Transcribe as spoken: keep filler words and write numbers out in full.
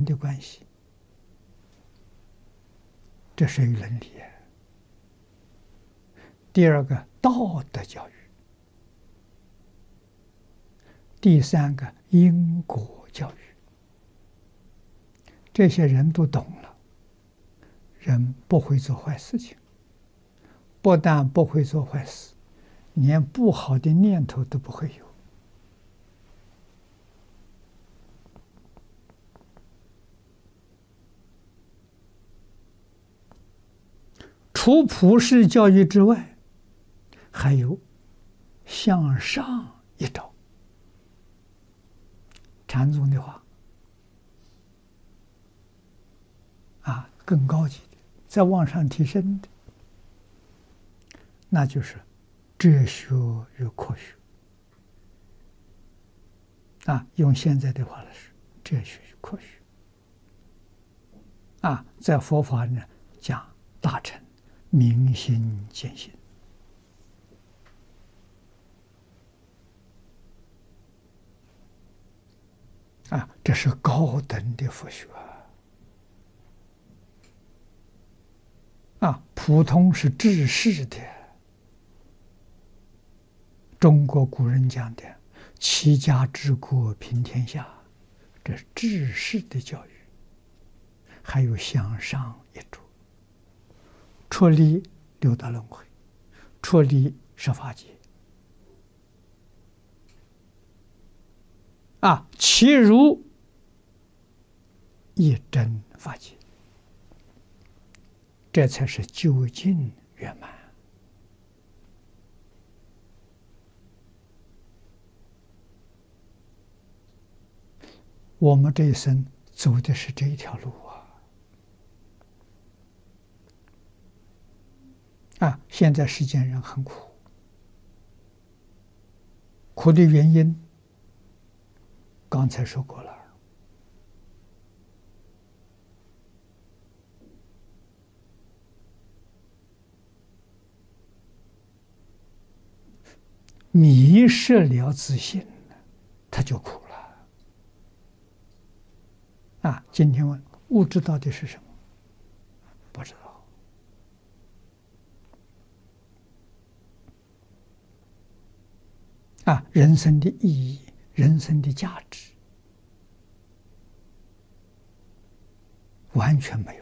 的关系，这属于伦理。第二个，道德教育；第三个，因果教育。这些人都懂了，人不会做坏事情，不但不会做坏事，连不好的念头都不会有。除普世教育之外，还有向上一招。禅宗的话，啊，更高级的，再往上提升的，那就是哲学与科学。啊，用现在的话来说，哲学与科学。啊，在佛法呢讲大乘明心见性。啊，这是高等的佛学啊！普通是治世的。中国古人讲的“齐家治国平天下”，这是治世的教育。还有向上一着，出离六道轮回，出离十法界。啊，其如一真法界，这才是究竟圆满。我们这一生走的是这一条路啊！啊，现在世间人很苦，苦的原因刚才说过了。迷失了自信，他就苦了。啊，今天问物质到底是什么？不知道。啊，人生的意义，人生的价值，完全没有。